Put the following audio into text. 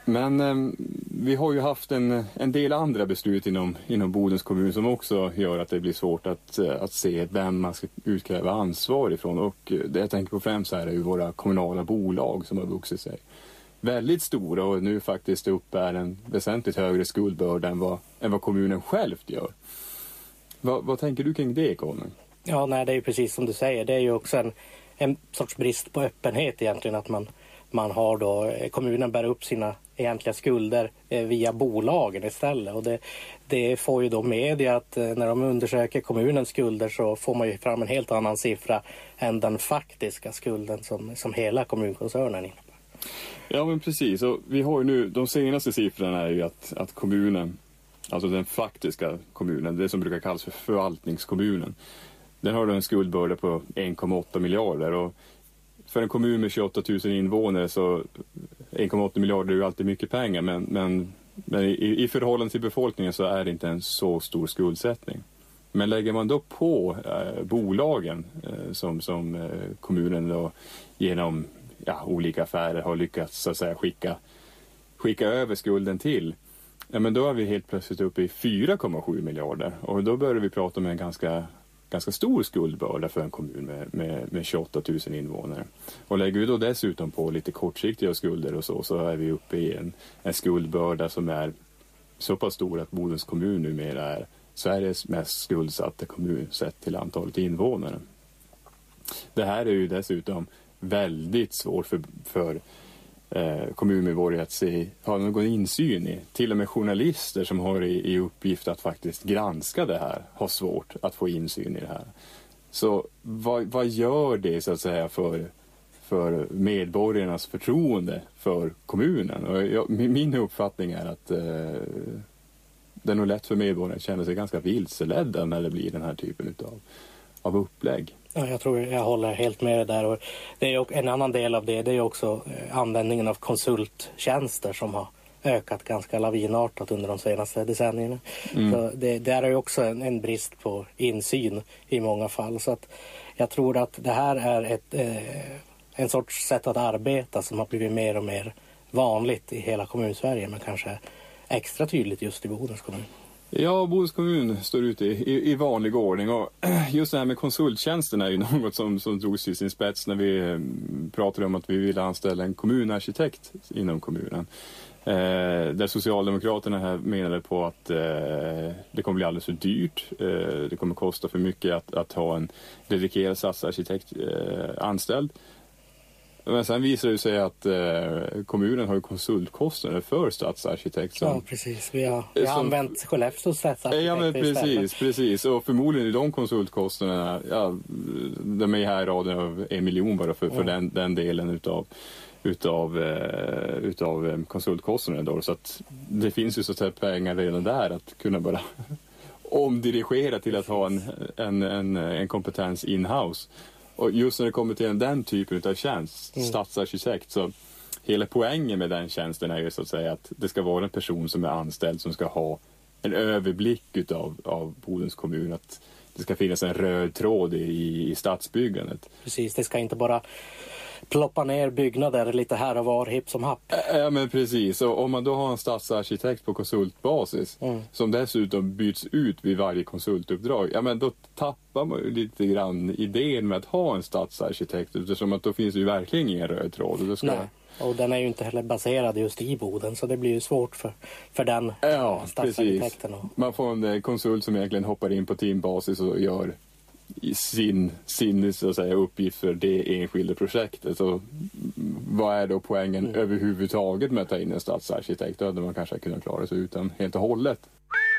Men vi har ju haft en del andra beslut inom Bodens kommun som också gör att det blir svårt att se vem man ska utkräva ansvar ifrån. Och det jag tänker på främst här är ju våra kommunala bolag som har vuxit sig väldigt stora och nu faktiskt uppbär en väsentligt högre skuldbörda än vad kommunen självt gör. Vad tänker du kring det, Conny? Ja, nej, det är ju precis som du säger. Det är ju också en sorts brist på öppenhet egentligen att man har då, kommunen bär upp sina egentliga skulder via bolagen istället. Och det får ju då media att när de undersöker kommunens skulder så får man ju fram en helt annan siffra än den faktiska skulden som hela kommunkoncernen innebär. Ja, men precis. Och vi har ju nu, de senaste siffrorna är ju att kommunen, alltså den faktiska kommunen, det som brukar kallas för förvaltningskommunen, den har en skuldbörda på 1,8 miljarder och för en kommun med 28 000 invånare så 1,8 miljarder är ju alltid mycket pengar men i förhållande till befolkningen så är det inte en så stor skuldsättning. Men lägger man då på bolagen som kommunen då genom olika affärer har lyckats så att säga skicka över skulden till, men då är vi helt plötsligt uppe i 4,7 miljarder och då börjar vi prata om en ganska stor skuldbörda för en kommun med 28 000 invånare. Och lägger vi då dessutom på lite kortsiktiga skulder och så är vi uppe i en skuldbörda som är så pass stor att Bodens kommun numera är Sveriges mest skuldsatta kommun sett till antalet invånare. Det här är ju dessutom väldigt svårt för kommunmedborgare att ha någon insyn i. Till och med journalister som har i uppgift att faktiskt granska det här har svårt att få insyn i det här. Så vad gör det så att säga för medborgarnas förtroende för kommunen? Och min uppfattning är att det är nog lätt för medborgarna att känna sig ganska vilseledda när det blir den här typen av upplägg. Ja, jag håller helt med där. Och det är en annan del av det är också användningen av konsulttjänster som har ökat ganska lavinartat under de senaste decennierna. Så det är ju också en brist på insyn i många fall. Så att jag tror att det här är en sorts sätt att arbeta som har blivit mer och mer vanligt i hela kommunsverige, men kanske extra tydligt just i Bodens kommun. Ja, Bodens kommun står ute i vanlig ordning och just det här med konsulttjänsterna är ju något som drogs till sin spets när vi pratade om att vi ville anställa en kommunarkitekt inom kommunen. Där Socialdemokraterna här menade på att det kommer bli alldeles för dyrt, det kommer kosta för mycket att ha en dedikerad stadsarkitekt anställd. Men sen visar det sig att kommunen har ju konsultkostnader för stadsarkitekt. Ja, precis. Vi har använt Skellefteås stadsarkitekt. Ja, men precis. Och förmodligen är de konsultkostnaderna, de är här i raden av 1 miljon bara för den delen utav konsultkostnaderna då. Så att det finns ju så att säga pengar redan där att kunna bara omdirigera till att ha en kompetens in-house. Och just när det kommer till den typen av tjänst, stadsarkitekt, så hela poängen med den tjänsten är ju så att säga att det ska vara en person som är anställd som ska ha en överblick av Bodens kommun, att det ska finnas en röd tråd i stadsbyggandet. Precis, det ska inte bara ploppa ner byggnader lite här och var, hipp som happ. Ja, men precis. Och om man då har en stadsarkitekt på konsultbasis som dessutom byts ut vid varje konsultuppdrag, ja men då tappar man ju lite grann idén med att ha en stadsarkitekt, eftersom att då finns det ju verkligen ingen röd tråd. Nej, och den är ju inte heller baserad just i Boden, så det blir ju svårt för den stadsarkitekten. Precis. Man får en konsult som egentligen hoppar in på teambasis och gör sin så att säga, uppgift för det enskilda projektet. Så vad är då poängen överhuvudtaget med att ta in en stadsarkitekt? Då hade man kanske kunnat klara sig utan helt och hållet.